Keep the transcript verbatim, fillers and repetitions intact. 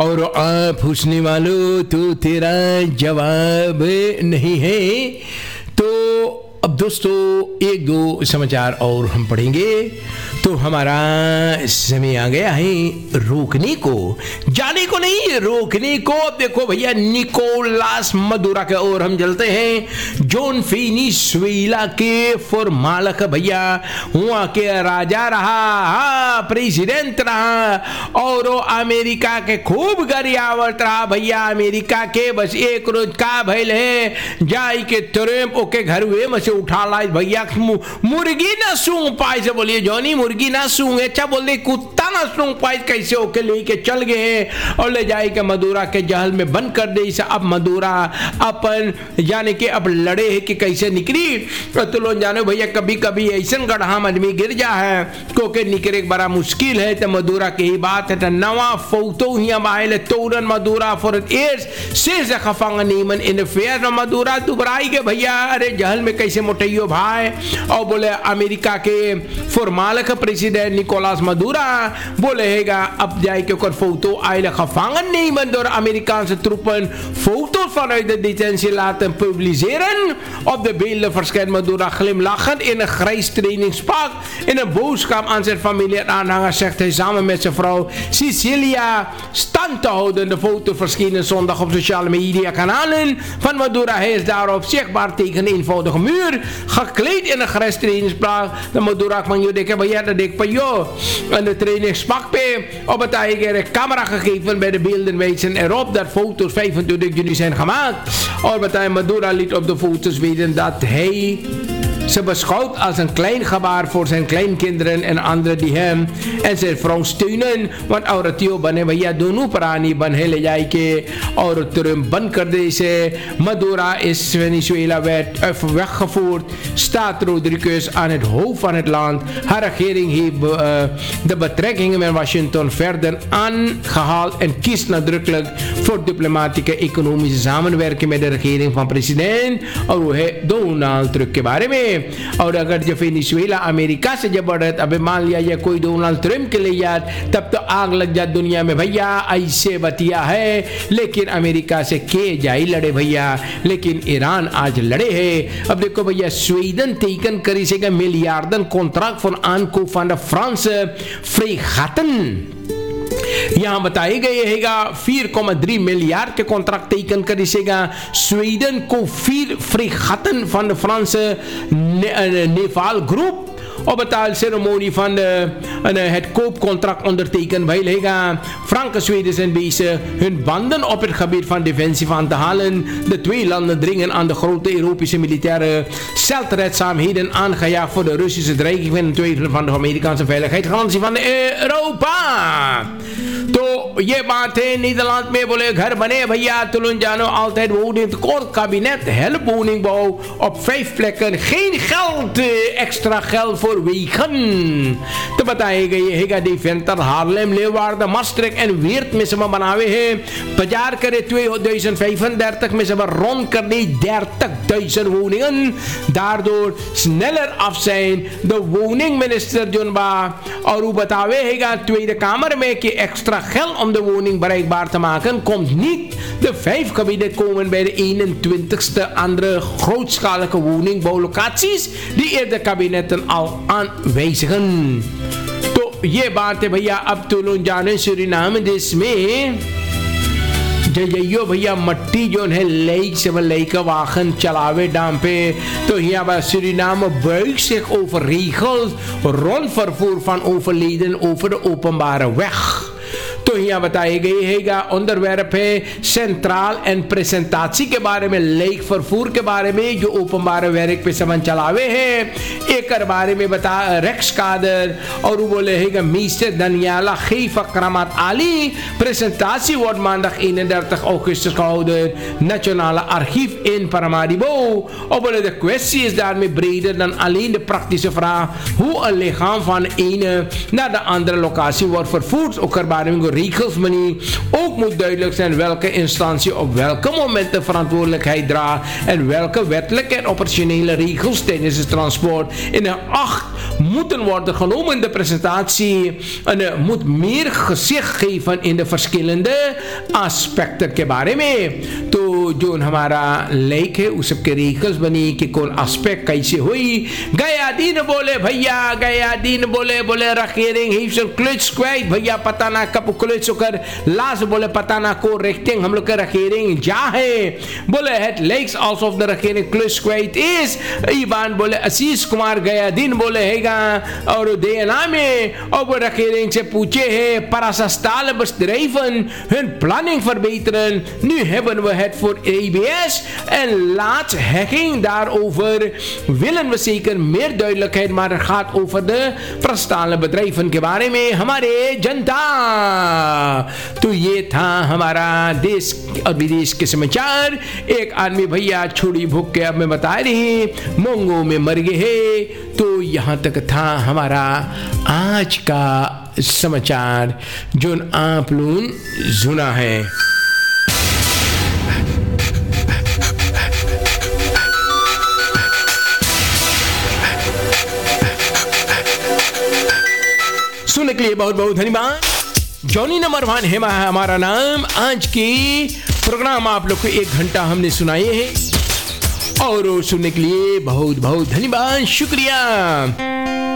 और आप पूछने वालों तो तेरा जवाब नहीं है। तो अब दोस्तों एक दो समाचार और हम पढ़ेंगे तो हमारा समय आ गया है रोकने को, जाने को नहीं, रोकने को। अब देखो भैया, निकोलास मदुरा के ओर हम चलते हैं। जोन वेनेजुएला के फॉर्मालक भैया वहां के राजा रहा, हाँ प्रेसिडेंट रहा, और अमेरिका के खूब गरियावत रहा भैया। अमेरिका के बस एक रोज का भइल है, जाई के ट्रम्प ओके घर हुए में से उठा लाई भैया, मुर्गी ना सूंघ पाए से बोलिए जॉनी, मुर्गी ना सूंघे, अच्छा बोल दे कुत्ता ना सूंघ पाए, कैसे होके लेके चल गए हैं और ले जाए के मदुरा के जहल में बंद कर दे। अब मदुरा अपन जाने के अब लड़े है कि कैसे निकली। तो लोग जानो भैया, कभी कभी ऐसा गड्ढा में आदमी गिर जा है क्योंकि निकले बड़ा मुश्किल है। तो मदुरा की ही बात है, तो नवा फोटो ही आए तोरन मदुरा फॉर एयर्स से खफांग नीमन इन फेयर मदुरा दुबराई के भैया, अरे जहल में कैसे मोटइयो भाई। और बोले अमेरिका के फॉर्मालक प्रेसिडेंट निकोलास मदुरा बोले हैगा अब जाए के ओकर फोटो आइल खफांगन नहीं बंद और अमेरिका से truppen foto's vanuit de detentie laten publiceren. Op de beelden verschijnt Maduro glimlachend in een grijs trainingspak. In een boodschap aan zijn familie en aanhangers zegt hij samen met zijn vrouw Cecilia stand te houden. De foto verscheen zondag op sociale media kanalen van Maduro. Hij is daarop zichtbaar tegen een eenvoudige muur, gekleed in een grijs trainingspak. De Maduro van je dikke bayer de dik payo. En de trainingspak op het eigen camera gegeven bij de beelden wijzen erop dat foto's vijfentwintig juni zijn gemaakt. Orbitijn Maduro liet op de foto's weten dat hij ze beschouwt als een klein gebaar voor zijn kleinkinderen en anderen die hem en zijn vrouw steunen. Want औरतियों बने भैया दोनों प्राणी बन है ले जाए के और तुरंत बंद कर दे से Maduro is Venezuela werd weggevoerd. Staat Rodriguez aan het hoofd van het land. Haar regering heeft uh, de betrekkingen met Washington verder aangehaald en kiest nadrukkelijk voor diplomatieke economische samenwerking met de regering van president और है Donald Trump के बारे में. और अगर जब Venezuela America से जब बढ़त अबे मान लिया या कोई डोनाल्ड ट्रम्प के लिए याद तब तो आग लग जात दुनिया में भैया ऐसे बतिया है. लेकिन अमेरिका से के जाई लड़े भैया, लेकिन ईरान आज लड़े है. अब देखो भैया स्वीडन teken करी से miljarden contract van aankoop van de Franse fregatten. यहाँ बताए गए हैगा vier komma drie miljard के कॉन्ट्रैक्ट टेकन करेगा स्वीडन को vier fregatten van de Franse Naval Groep. Op het ceremonie van de, uh, het koopcontract ondertekend bij Lega. Frank en Zweden zijn bezig hun banden op het gebied van defensie van te halen. De twee landen dringen aan de grote Europese militaire zeldredzaamheden aangejaagd voor de Russische dreiging van het tweede van de Amerikaanse veiligheidsgarantie van Europa. तो ये बात है नीदरलैंड में बोले घर बने भैया तुलन जानो altijd woning tekort kabinet help woningbouw op vijf plekken geen geld extra geld voor wegen. तो बताए गए हैगा डिफेंटर हार्लेम लेवार्ड मास्ट्रिक en Weert में सब बनावे है बाजार करे tweeduizend vijfendertig में सब rond कर दी dertigduizend woningen daardoor sneller af zijn. De woningminister John Ba और वो बतावे हैगा tweede kamer में कि extra geld om de woning bereikbaar te maken komt niet. De vijf kabinet komen bij de eenentwintigste andere grootschalige woningbouwlocaties die eerder kabinetten al aanwijzigen. तो ये बात है भैया अब तो लोग जाने सूरीनाम देश में जइयो भैया मट्टी जो है लेक से लेक का वाहन चलावे डाम पे तो यहाँ पर Suriname buigt zich over regels rond vervoer van overleden over de openbare weg. तो यहाँ बताई गई हैगा onderwerp है सेंट्रल एंड प्रेजेंटाची के बारे में लेक फरफूर के बारे में जो ओपनबार werk पे समन चलावे है एक बारे में बता रेक्स कादर और वो बोले हैगा mister Daniela Geeva Kramat Ali presentatie wordt maandag eenendertig augustus gehouden Nationale Archief in Paramaribo. Op de kwestie is daarmee breder dan alleen de praktische vraag hoe een lichaam van de ene naar de andere locatie wordt vervoerd. Ook er बारे में regelsmanie ook moet duidelijk zijn welke instantie op welke moment de verantwoordelijkheid draagt en welke wettelijke en operationele regels tijdens het transport in de acht moeten worden genomen in de presentatie. En er moet meer gezicht geven in de verschillende aspecten के बारे में. तो जो हमारा लेख है उस सबके regels बनी कि कौन aspect कैसे हुई. गया दिन बोले भैया, गया दिन बोले बोले regering heeft zijn kluts kwijt. भैया पता ना कब kluts होकर लास्ट बोले पता ना को richting हम लोग का regering जा है. बोले het lijkt alsof de regering kluts kwijt is. Ivan बोले आशीष कुमार गया दिन बोले हैगा और D N A में और regering से पूछे है parasastale bedrijven hun planning verbeteren. Nu hebben we het voor A B S en laat hekking daarover willen we zeker meer duidelijkheid, maar het gaat over de प्रस्तावना bedrijven के बारे में हमारे जनता. तो ये था हमारा देश और विदेश के समाचार. एक आदमी भैया छोड़ी भूख के अब में बता रहे मोंगो में मर गए हैं. तो यहाँ तक था हमारा आज का समाचार जो आप लोग सुना है. सुनने के लिए बहुत बहुत धन्यवाद. जॉनी नंबर वन है हमारा नाम. आज की प्रोग्राम आप लोग को एक घंटा हमने सुनाए हैं और सुनने के लिए बहुत बहुत धन्यवाद. शुक्रिया.